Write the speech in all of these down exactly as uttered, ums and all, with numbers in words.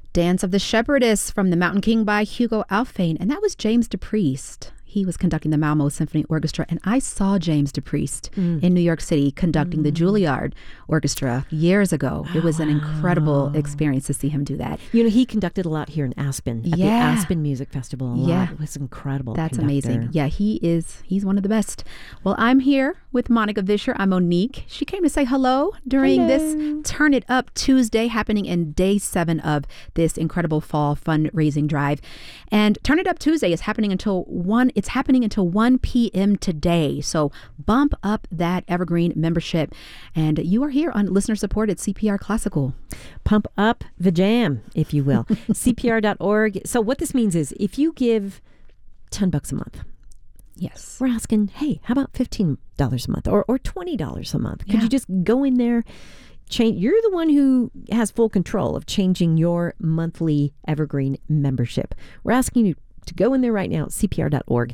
Dance of the Shepherdess from The Mountain King by Hugo Alphane. And that was James DePriest. He was conducting the Malmo Symphony Orchestra, and I saw James DePriest mm. in New York City conducting mm. the Juilliard Orchestra years ago. It was wow. an incredible experience to see him do that. You know, he conducted a lot here in Aspen, at yeah. the Aspen Music Festival. A yeah. lot. It was incredible. That's conductor. amazing. Yeah, he is. He's one of the best. Well, I'm here with Monica Vischer. I'm Monique. She came to say hello during hello. this Turn It Up Tuesday, happening in day seven of this incredible fall fundraising drive. And Turn It Up Tuesday is happening until one. It's happening until one p.m. today. So bump up that Evergreen membership. And you are here on listener support at C P R Classical. Pump up the jam, if you will. C P R dot org. So what this means is if you give ten bucks a month, yes, we're asking, hey, how about fifteen dollars a month or, or twenty dollars a month? Could yeah. you just go in there? Change. You're the one who has full control of changing your monthly Evergreen membership. We're asking you to go in there right now at C P R dot org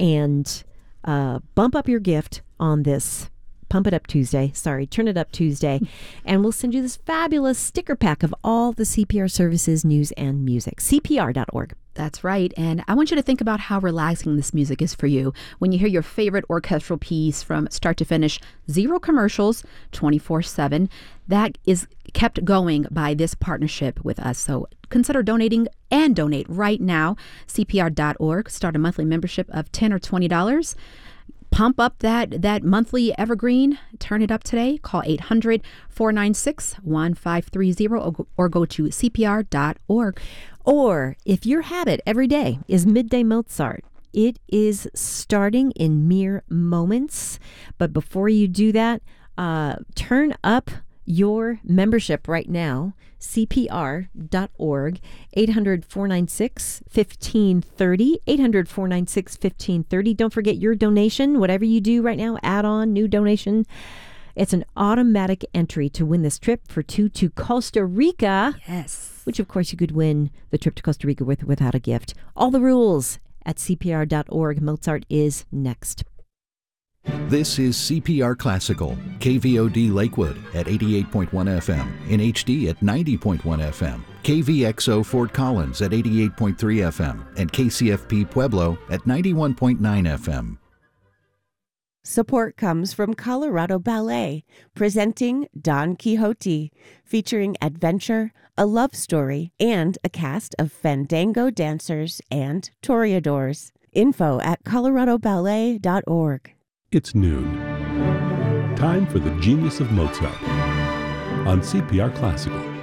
and uh, bump up your gift on this Pump It Up Tuesday. Sorry, Turn It Up Tuesday. And we'll send you this fabulous sticker pack of all the C P R services, news, and music. C P R dot org. That's right. And I want you to think about how relaxing this music is for you when you hear your favorite orchestral piece from start to finish. Zero commercials, twenty-four seven. That is kept going by this partnership with us. So consider donating and donate right now. C P R dot org. Start a monthly membership of ten dollars or twenty dollars. Pump up that, that monthly Evergreen. Turn it up today. Call eight hundred, four nine six, one five three zero or go, or go to C P R dot org. Or if your habit every day is Midday Mozart, it is starting in mere moments. But before you do that, uh, turn up your membership right now. C P R dot org, eight hundred, four nine six, one five three zero, eight hundred, four nine six, one five three zero. Don't forget your donation, whatever you do right now, add on, new donation. It's an automatic entry to win this trip for two to Costa Rica. Yes. Which, of course, you could win the trip to Costa Rica with without a gift. All the rules at C P R dot org. Mozart is next. This is C P R Classical, K V O D Lakewood at eighty-eight point one F M, in H D at ninety point one F M, K V X O Fort Collins at eighty-eight point three F M, and K C F P Pueblo at ninety-one point nine F M. Support comes from Colorado Ballet, presenting Don Quixote, featuring adventure, a love story, and a cast of fandango dancers and toreadors. Info at colorado ballet dot org. It's noon. Time for the Genius of Mozart on C P R Classical.